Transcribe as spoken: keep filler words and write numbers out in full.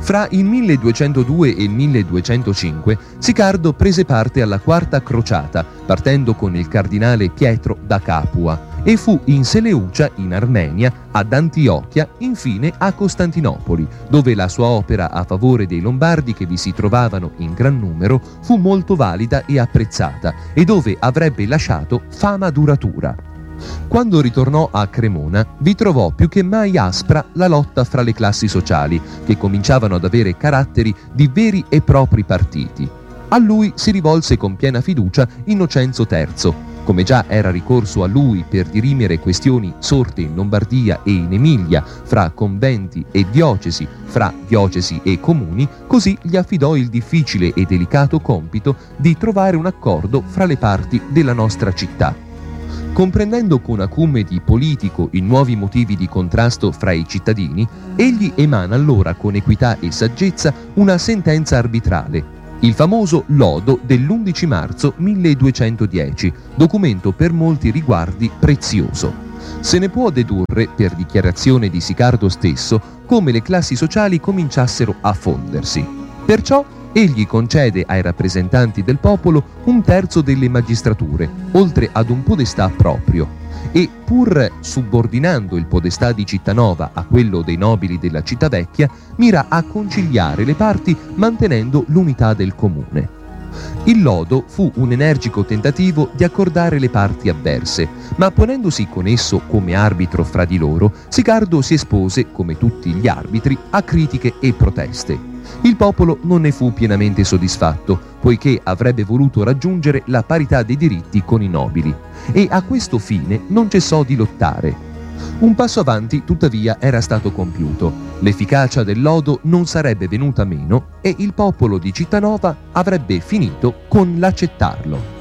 Fra il milleduecentodue e il milleduecentocinque Sicardo prese parte alla Quarta Crociata, partendo con il cardinale Pietro da Capua, e fu in Seleucia, in Armenia, ad Antiochia, infine a Costantinopoli, dove la sua opera a favore dei Lombardi, che vi si trovavano in gran numero, fu molto valida e apprezzata, e dove avrebbe lasciato fama duratura. Quando ritornò a Cremona, vi trovò più che mai aspra la lotta fra le classi sociali, che cominciavano ad avere caratteri di veri e propri partiti. A lui si rivolse con piena fiducia Innocenzo terzo, come già era ricorso a lui per dirimere questioni sorte in Lombardia e in Emilia, fra conventi e diocesi, fra diocesi e comuni, così gli affidò il difficile e delicato compito di trovare un accordo fra le parti della nostra città. Comprendendo con acume di politico i nuovi motivi di contrasto fra i cittadini, egli emana allora con equità e saggezza una sentenza arbitrale, il famoso Lodo dell'undici marzo milleduecentodieci, documento per molti riguardi prezioso. Se ne può dedurre, per dichiarazione di Sicardo stesso, come le classi sociali cominciassero a fondersi. Perciò egli concede ai rappresentanti del popolo un terzo delle magistrature, oltre ad un podestà proprio, e pur subordinando il podestà di Cittanova a quello dei nobili della città vecchia, mira a conciliare le parti mantenendo l'unità del comune. Il lodo fu un energico tentativo di accordare le parti avverse, ma ponendosi con esso come arbitro fra di loro, Sicardo si espose, come tutti gli arbitri, a critiche e proteste. Il popolo non ne fu pienamente soddisfatto, poiché avrebbe voluto raggiungere la parità dei diritti con i nobili, e a questo fine non cessò di lottare. Un passo avanti, tuttavia, era stato compiuto. L'efficacia del lodo non sarebbe venuta meno e il popolo di Cittanova avrebbe finito con l'accettarlo.